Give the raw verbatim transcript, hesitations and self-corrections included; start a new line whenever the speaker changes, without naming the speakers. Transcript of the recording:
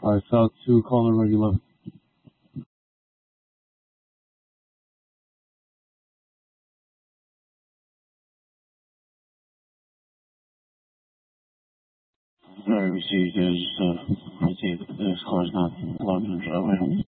Alright, South two, caller ready, love. Alright, we see you guys, uh, I see this car's not logged in the driveway.